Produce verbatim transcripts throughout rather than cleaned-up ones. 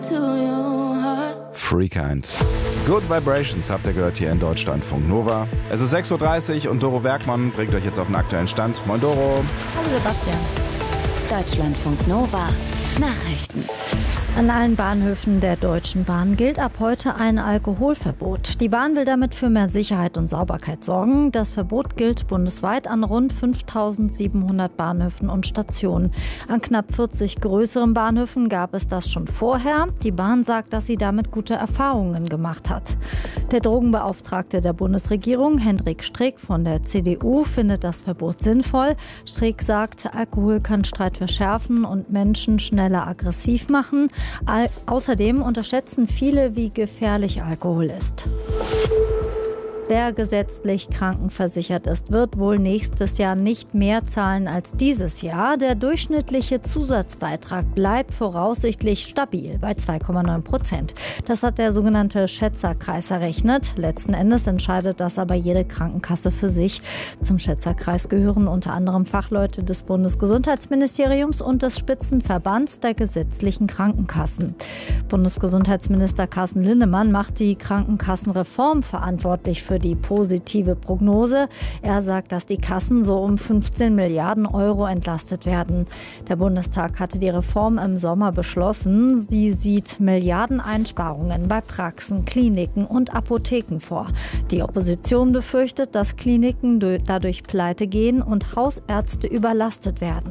Freekind. Good Vibrations habt ihr gehört hier in Deutschlandfunk Nova. Es ist sechs Uhr dreißig und Doro Werkmann bringt euch jetzt auf den aktuellen Stand. Moin Doro. Hallo Sebastian. Deutschlandfunk Nova. Nachrichten. An allen Bahnhöfen der Deutschen Bahn gilt ab heute ein Alkoholverbot. Die Bahn will damit für mehr Sicherheit und Sauberkeit sorgen. Das Verbot gilt bundesweit an rund fünftausendsiebenhundert Bahnhöfen und Stationen. An knapp vierzig größeren Bahnhöfen gab es das schon vorher. Die Bahn sagt, dass sie damit gute Erfahrungen gemacht hat. Der Drogenbeauftragte der Bundesregierung, Hendrik Streeck von der C D U, findet das Verbot sinnvoll. Streeck sagt, Alkohol kann Streit verschärfen und Menschen schneller aggressiv machen. All- außerdem unterschätzen viele, wie gefährlich Alkohol ist. Wer gesetzlich krankenversichert ist, wird wohl nächstes Jahr nicht mehr zahlen als dieses Jahr. Der durchschnittliche Zusatzbeitrag bleibt voraussichtlich stabil bei zwei Komma neun Prozent. Das hat der sogenannte Schätzerkreis errechnet. Letzten Endes entscheidet das aber jede Krankenkasse für sich. Zum Schätzerkreis gehören unter anderem Fachleute des Bundesgesundheitsministeriums und des Spitzenverbands der gesetzlichen Krankenkassen. Bundesgesundheitsminister Carsten Linnemann macht die Krankenkassenreform verantwortlich für die positive Prognose. Er sagt, dass die Kassen so um fünfzehn Milliarden Euro entlastet werden. Der Bundestag hatte die Reform im Sommer beschlossen. Sie sieht Milliardeneinsparungen bei Praxen, Kliniken und Apotheken vor. Die Opposition befürchtet, dass Kliniken dadurch pleite gehen und Hausärzte überlastet werden.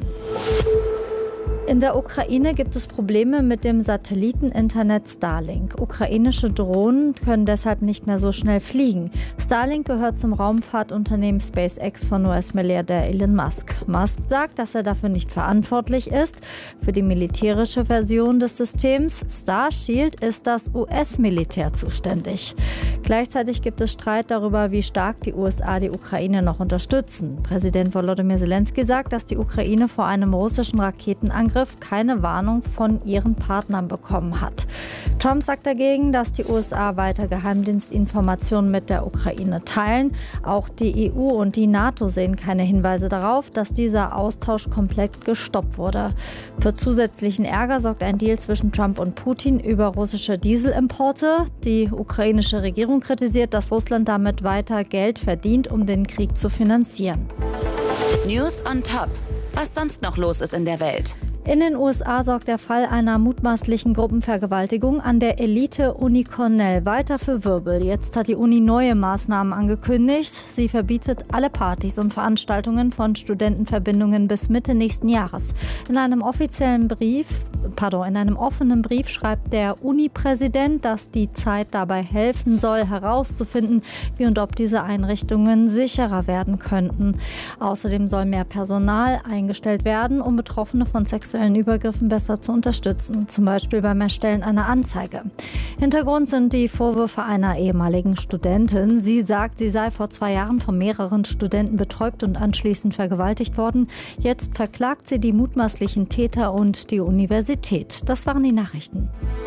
In der Ukraine gibt es Probleme mit dem Satelliteninternet Starlink. Ukrainische Drohnen können deshalb nicht mehr so schnell fliegen. Starlink gehört zum Raumfahrtunternehmen SpaceX von U S-Milliardär Elon Musk. Musk sagt, dass er dafür nicht verantwortlich ist. Für die militärische Version des Systems Starshield ist das U S-Militär zuständig. Gleichzeitig gibt es Streit darüber, wie stark die U S A die Ukraine noch unterstützen. Präsident Volodymyr Zelensky sagt, dass die Ukraine vor einem russischen Raketenangriff keine Warnung von ihren Partnern bekommen hat. Trump sagt dagegen, dass die U S A weiter Geheimdienstinformationen mit der Ukraine teilen. Auch die E U und die NATO sehen keine Hinweise darauf, dass dieser Austausch komplett gestoppt wurde. Für zusätzlichen Ärger sorgt ein Deal zwischen Trump und Putin über russische Dieselimporte. Die ukrainische Regierung kritisiert, dass Russland damit weiter Geld verdient, um den Krieg zu finanzieren. News on Top. Was sonst noch los ist in der Welt? In den U S A sorgt der Fall einer mutmaßlichen Gruppenvergewaltigung an der Elite-Uni Cornell weiter für Wirbel. Jetzt hat die Uni neue Maßnahmen angekündigt. Sie verbietet alle Partys und Veranstaltungen von Studentenverbindungen bis Mitte nächsten Jahres. In einem offiziellen Brief, pardon, in einem offenen Brief schreibt der Uni-Präsident, dass die Zeit dabei helfen soll, herauszufinden, wie und ob diese Einrichtungen sicherer werden könnten. Außerdem soll mehr Personal eingestellt werden, um Betroffene von sexuellen Übergriffen besser zu unterstützen, zum Beispiel beim Erstellen einer Anzeige. Hintergrund sind die Vorwürfe einer ehemaligen Studentin. Sie sagt, sie sei vor zwei Jahren von mehreren Studenten betäubt und anschließend vergewaltigt worden. Jetzt verklagt sie die mutmaßlichen Täter und die Universität. Das waren die Nachrichten.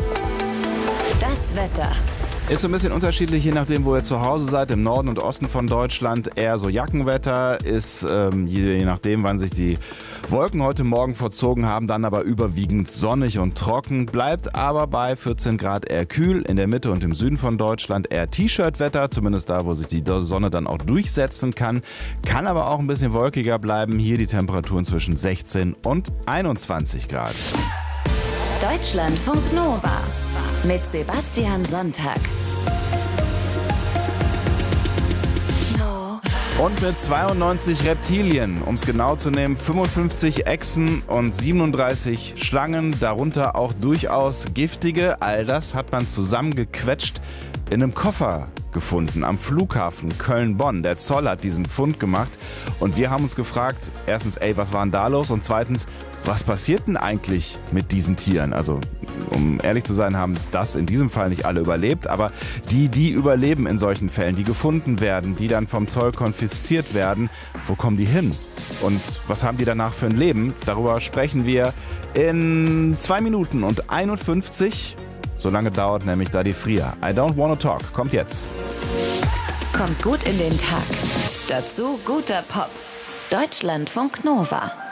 Das Wetter. Ist so ein bisschen unterschiedlich, je nachdem, wo ihr zu Hause seid. Im Norden und Osten von Deutschland eher so Jackenwetter. Ist ähm, je, je nachdem, wann sich die Wolken heute Morgen verzogen haben, dann aber überwiegend sonnig und trocken. Bleibt aber bei vierzehn Grad eher kühl. In der Mitte und im Süden von Deutschland eher T-Shirt-Wetter. Zumindest da, wo sich die Sonne dann auch durchsetzen kann. Kann aber auch ein bisschen wolkiger bleiben. Hier die Temperaturen zwischen sechzehn und einundzwanzig Grad. Deutschlandfunk Nova mit Sebastian Sonntag. Und mit zweiundneunzig Reptilien, um es genau zu nehmen, fünfundfünfzig Echsen und siebenunddreißig Schlangen, darunter auch durchaus giftige. All das hat man zusammengequetscht in einem Koffer gefunden am Flughafen Köln-Bonn. Der Zoll hat diesen Fund gemacht und wir haben uns gefragt, erstens, ey, was war denn da los? Und zweitens, was passiert denn eigentlich mit diesen Tieren? Also, um ehrlich zu sein, haben das in diesem Fall nicht alle überlebt, aber die, die überleben in solchen Fällen, die gefunden werden, die dann vom Zoll konfisziert werden, wo kommen die hin? Und was haben die danach für ein Leben? Darüber sprechen wir in zwei Minuten und einundfünfzig. So lange dauert nämlich da die Fria. I don't wanna talk. Kommt jetzt. Kommt gut in den Tag. Dazu guter Pop. Deutschlandfunk Nova.